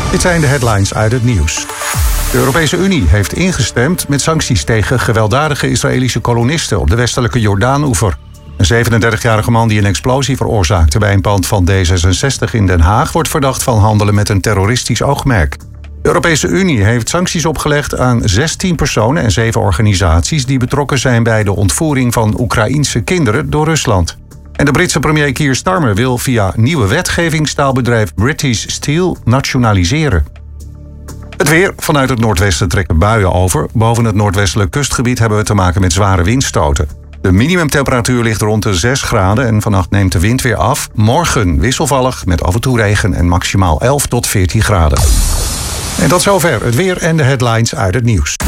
Dit zijn de headlines uit het nieuws. De Europese Unie heeft ingestemd met sancties tegen gewelddadige Israëlische kolonisten op de westelijke Jordaanoever. Een 37-jarige man die een explosie veroorzaakte bij een pand van D66 in Den Haag wordt verdacht van handelen met een terroristisch oogmerk. De Europese Unie heeft sancties opgelegd aan 16 personen en 7 organisaties die betrokken zijn bij de ontvoering van Oekraïense kinderen door Rusland. En de Britse premier Keir Starmer wil via nieuwe wetgeving staalbedrijf British Steel nationaliseren. Het weer. Vanuit het noordwesten trekken buien over. Boven het noordwestelijk kustgebied hebben we te maken met zware windstoten. De minimumtemperatuur ligt rond de 6 graden en vannacht neemt de wind weer af. Morgen wisselvallig met af en toe regen en maximaal 11 tot 14 graden. En tot zover het weer en de headlines uit het nieuws.